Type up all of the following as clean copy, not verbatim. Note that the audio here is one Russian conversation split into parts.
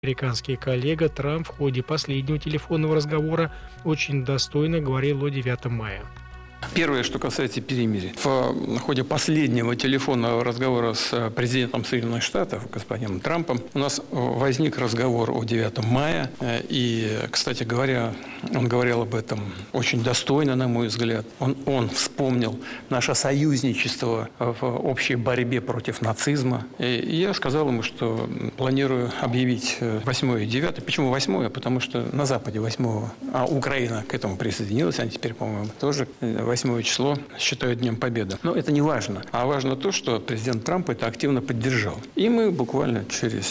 Американский коллега Трамп в ходе последнего телефонного разговора очень достойно говорил о 9 мая. Первое, что касается перемирия. В ходе последнего телефонного разговора с президентом Соединенных Штатов, господином Трампом, у нас возник разговор о 9 мая. И, кстати говоря, он говорил об этом очень достойно, на мой взгляд. Он вспомнил наше союзничество в общей борьбе против нацизма. И я сказал ему, что планирую объявить 8 и 9. Почему 8? Потому что на Западе 8, а Украина к этому присоединилась, они теперь, по-моему, тоже 8 число считают Днем Победы. Но это не важно. А важно то, что президент Трамп это активно поддержал. И мы буквально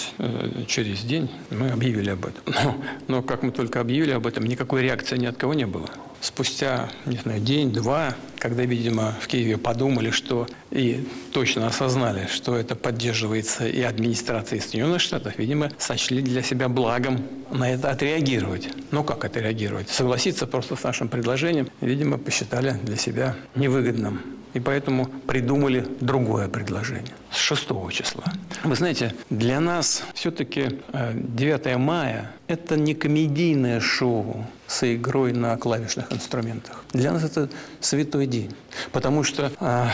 через день мы объявили об этом. Но как мы только объявили об этом, никакой реакции ни от кого не было. Спустя, не знаю, день-два, когда, видимо, в Киеве подумали, что и точно осознали, что это поддерживается и администрацией Соединенных Штатов, видимо, сочли для себя благом на это отреагировать. Но как отреагировать? Согласиться просто с нашим предложением, видимо, посчитали для себя невыгодным. И поэтому придумали другое предложение с 6 числа. Вы знаете, для нас все-таки 9 мая – это не комедийное шоу с игрой на клавишных инструментах. Для нас это святой день, потому что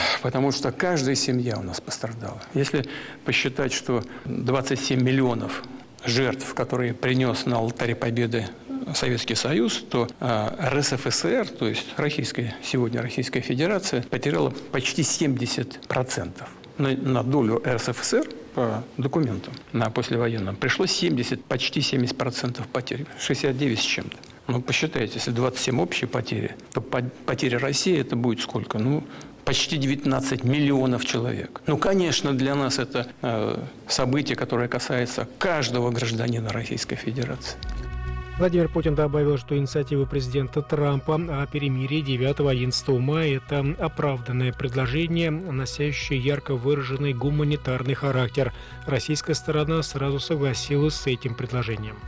каждая семья у нас пострадала. Если посчитать, что 27 миллионов жертв, которые принес на алтаре Победы Советский Союз, то РСФСР, то есть сегодня Российская Федерация, потеряла почти 70%. На долю РСФСР по документам, на послевоенном, пришлось почти 70% потерь, 69 с чем-то. Ну, посчитайте, если 27 общие потери, то потери России это будет сколько? Почти 19 миллионов человек. Конечно, для нас это событие, которое касается каждого гражданина Российской Федерации. Владимир Путин добавил, что инициатива президента Трампа о перемирии 9-11 мая – это оправданное предложение, носящее ярко выраженный гуманитарный характер. Российская сторона сразу согласилась с этим предложением.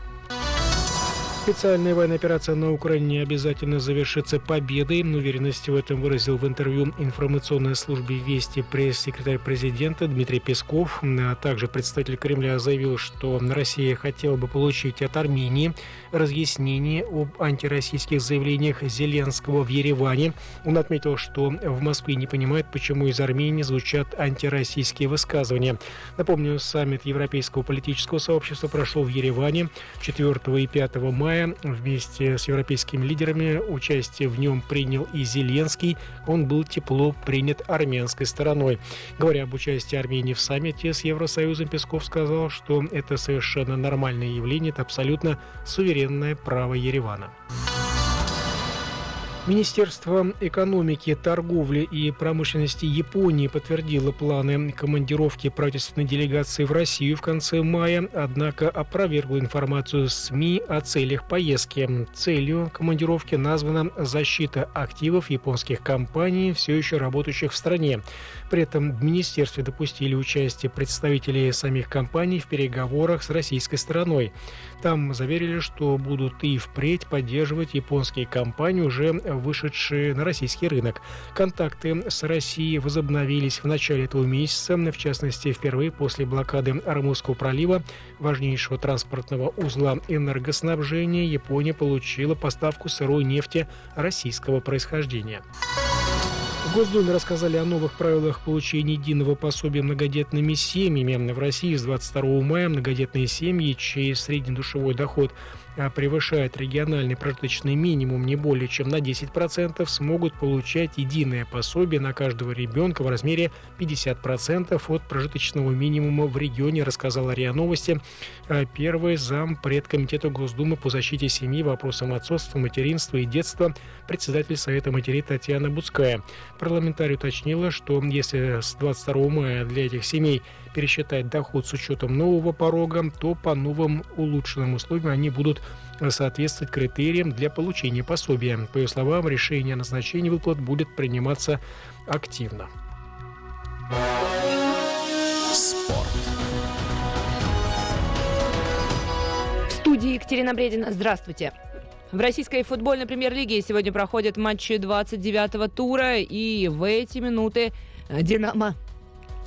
Специальная военная операция на Украине обязательно завершится победой. Уверенность в этом выразил в интервью информационной службе «Вести» пресс-секретарь президента Дмитрий Песков. А также представитель Кремля заявил, что Россия хотела бы получить от Армении разъяснение об антироссийских заявлениях Зеленского в Ереване. Он отметил, что в Москве не понимают, почему из Армении звучат антироссийские высказывания. Напомню, саммит Европейского политического сообщества прошел в Ереване 4 и 5 мая. Вместе с европейскими лидерами участие в нем принял и Зеленский. Он был тепло принят армянской стороной. Говоря об участии Армении в саммите с Евросоюзом, Песков сказал, что это совершенно нормальное явление, это абсолютно суверенное право Еревана. Министерство экономики, торговли и промышленности Японии подтвердило планы командировки правительственной делегации в Россию в конце мая, однако опровергло информацию СМИ о целях поездки. Целью командировки названа защита активов японских компаний, все еще работающих в стране. При этом в министерстве допустили участие представителей самих компаний в переговорах с российской стороной. Там заверили, что будут и впредь поддерживать японские компании, уже вышедшие на российский рынок. Контакты с Россией возобновились в начале этого месяца, в частности, впервые после блокады Ормузского пролива, важнейшего транспортного узла энергоснабжения. Япония получила поставку сырой нефти российского происхождения. В Госдуме рассказали о новых правилах получения единого пособия многодетными семьями. В России с 22 мая многодетные семьи, чей среднедушевой доход превышает региональный прожиточный минимум не более чем на 10%, смогут получать единое пособие на каждого ребенка в размере 50% от прожиточного минимума в регионе, рассказала РИА Новости первый зампред Комитета Госдумы по защите семьи, вопросам отцовства, материнства и детства, председатель Совета матерей Татьяна Буцкая. Парламентарий уточнила, что если с 22 мая для этих семей пересчитать доход с учетом нового порога, то по новым улучшенным условиям они будут соответствовать критериям для получения пособия. По ее словам, решение о назначении выплат будет приниматься активно. Спорт. В студии Екатерина Бредина. Здравствуйте. В российской футбольной премьер-лиге сегодня проходят матчи 29-го тура, и в эти минуты «Динамо»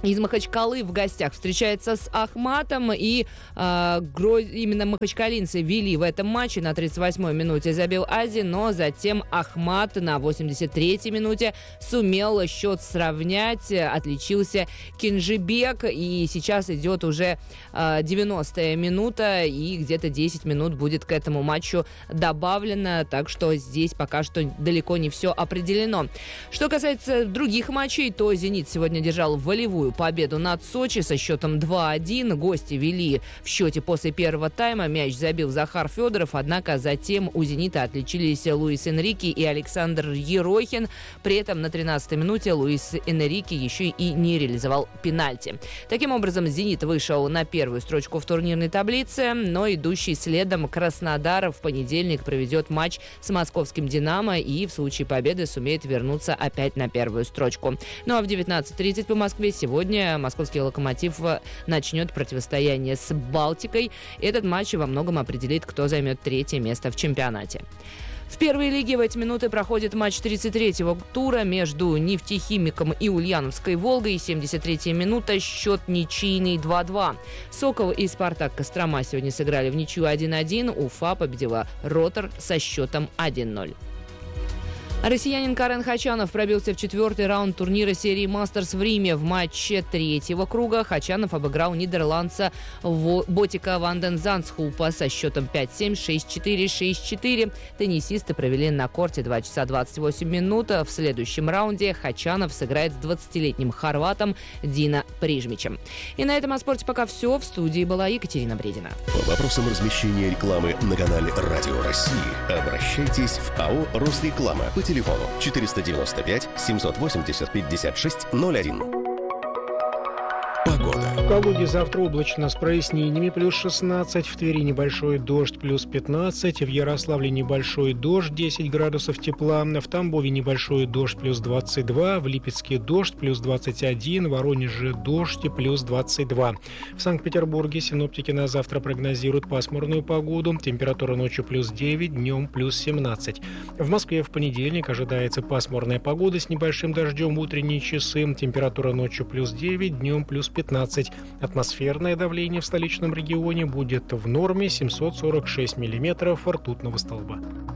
из Махачкалы в гостях встречается с Ахматом, и именно махачкалинцы вели в этом матче. На 38-й минуте забил Ази, но затем Ахмат на 83-й минуте сумел счет сравнять, отличился Кинжибек, и сейчас идет уже 90-я минута, и где-то 10 минут будет к этому матчу добавлено, так что здесь пока что далеко не все определено. Что касается других матчей, то «Зенит» сегодня держал волевую победу над Сочи со счетом 2-1. Гости вели в счете после первого тайма. Мяч забил Захар Федоров, однако затем у «Зенита» отличились Луис Энрике и Александр Ерохин. При этом на 13-й минуте Луис Энрике еще и не реализовал пенальти. Таким образом, «Зенит» вышел на первую строчку в турнирной таблице, но идущий следом Краснодар в понедельник проведет матч с московским «Динамо» и в случае победы сумеет вернуться опять на первую строчку. Ну а в 19:30 по Москве сегодня московский «Локомотив» начнет противостояние с «Балтикой». Этот матч во многом определит, кто займет третье место в чемпионате. В первой лиге в эти минуты проходит матч 33-го тура между «Нефтехимиком» и «Ульяновской Волгой». 73-я минута, счет ничейный 2-2. «Сокол» и «Спартак» Кострома сегодня сыграли в ничью 1-1. Уфа победила «Ротор» со счетом 1-0. Россиянин Карен Хачанов пробился в четвертый раунд турнира серии «Мастерс» в Риме. В матче третьего круга Хачанов обыграл нидерландца Ботика ван ден Зандсхулпа со счетом 5-7, 6-4, 6-4. Теннисисты провели на корте 2 часа 28 минут. В следующем раунде Хачанов сыграет с 20-летним хорватом Дино Прижмичем. И на этом о спорте пока все. В студии была Екатерина Бредина. По вопросам размещения рекламы на канале «Радио России» обращайтесь в АО «Росреклама» по телефону 495 780 5601. Погода. В Калуге завтра облачно с прояснениями, плюс 16, в Твери небольшой дождь, плюс 15, в Ярославле небольшой дождь, 10 градусов тепла, в Тамбове небольшой дождь, плюс 22, в Липецке дождь, плюс 21, в Воронеже дождь, плюс 22. В Санкт-Петербурге синоптики на завтра прогнозируют пасмурную погоду, температура ночью плюс 9, днем плюс 17. В Москве в понедельник ожидается пасмурная погода с небольшим дождем в утренние часы, температура ночью плюс 9, днем плюс 15. Атмосферное давление в столичном регионе будет в норме 746 миллиметров ртутного столба.